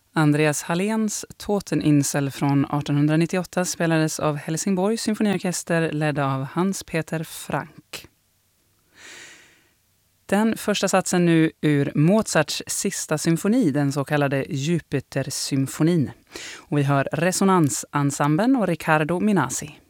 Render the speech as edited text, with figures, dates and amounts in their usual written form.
Andreas Halléns Toteninsel från 1898 spelades av Helsingborgs symfoniorkester ledd av Hans Peter Frank. Den första satsen nu ur Mozarts sista symfoni, den så kallade Jupitersymfonin. Och vi hör Resonansensemblen och Riccardo Minasi.